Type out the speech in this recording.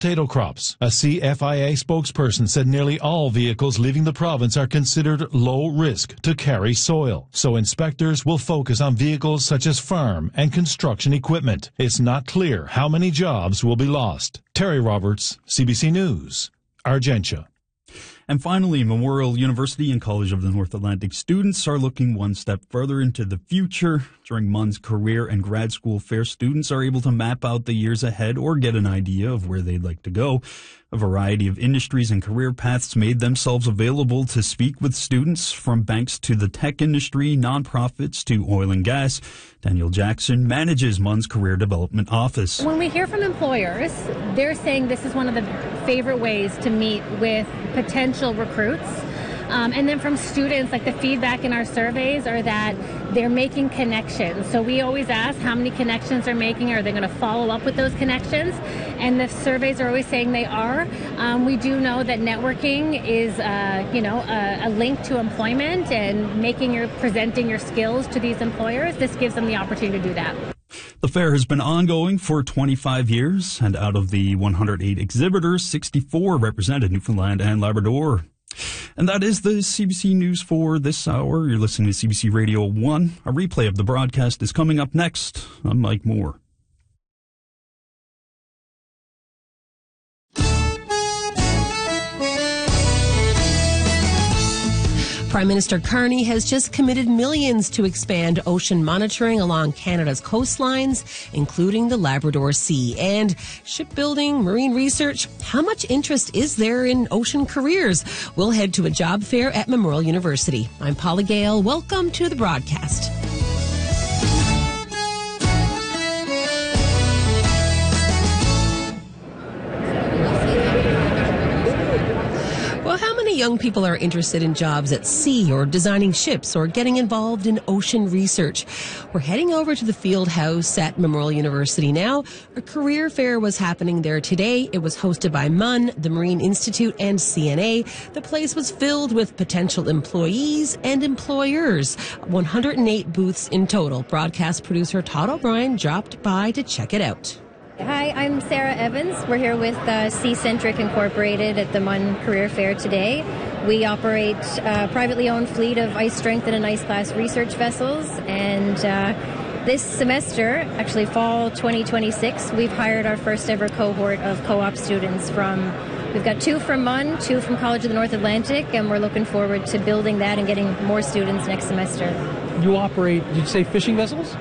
potato crops. A CFIA spokesperson said nearly all vehicles leaving the province are considered low risk to carry soil. So inspectors will focus on vehicles such as farm and construction equipment. It's not clear how many jobs will be lost. Terry Roberts, CBC News, Argentia. And finally, Memorial University and College of the North Atlantic students are looking one step further into the future. During MUN's career and grad school fair, students are able to map out the years ahead or get an idea of where they'd like to go. A variety of industries and career paths made themselves available to speak with students, from banks to the tech industry, nonprofits to oil and gas. Daniel Jackson manages MUN's Career Development Office. When we hear from employers, they're saying this is one of the favorite ways to meet with potential recruits. And then from students, like the feedback in our surveys are that they're making connections. So we always ask how many connections they're making. Are they going to follow up with those connections? And the surveys are always saying they are. We do know that networking is, a link to employment, and presenting your skills to these employers. This gives them the opportunity to do that. The fair has been ongoing for 25 years, and out of the 108 exhibitors, 64 represented Newfoundland and Labrador. And that is the CBC News for this hour. You're listening to CBC Radio 1. A replay of the broadcast is coming up next. I'm Mike Moore. Prime Minister Carney has just committed millions to expand ocean monitoring along Canada's coastlines, including the Labrador Sea. And shipbuilding, marine research, how much interest is there in ocean careers? We'll head to a job fair at Memorial University. I'm Paula Gale. Welcome to the broadcast. Young people are interested in jobs at sea or designing ships or getting involved in ocean research. We're heading over to the field house at Memorial University now. A career fair was happening there today. It was hosted by MUN, the Marine Institute, and CNA. The place was filled with potential employees and employers. 108 booths in total. Broadcast producer Todd O'Brien dropped by to check it out. Hi, I'm Sarah Evans. We're here with Sea-Centric Incorporated at the MUN Career Fair today. We operate a privately owned fleet of ice-strength and ice-class research vessels, and this semester, actually fall 2026, we've hired our first ever cohort of co-op students we've got 2 from MUN, 2 from College of the North Atlantic, and we're looking forward to building that and getting more students next semester. You operate, did you say fishing vessels?